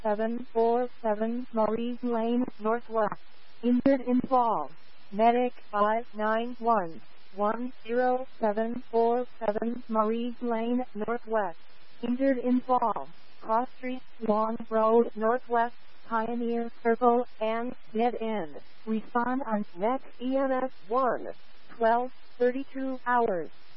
0747 Maurice Lane Northwest. Injured involved. Medic 591 10747 Maurice Lane Northwest. Injured involved. Cross Street, Long Road Northwest, Pioneer Circle, and Dead End. Respond on next EMS 1. 12:32 hours.